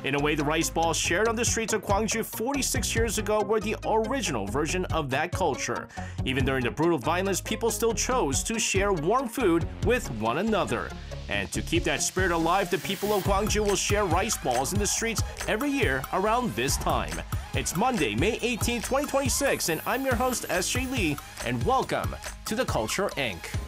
In a way, the rice balls shared on the streets of Gwangju 46 years ago were the original version of that culture. Even during the brutal violence, people still chose to share warm food with one another. And to keep that spirit alive, the people of Gwangju will share rice balls in the streets every year around this time. It's Monday, May 18, 2026, and I'm your host, SJ Lee, and welcome to The Culture Inc.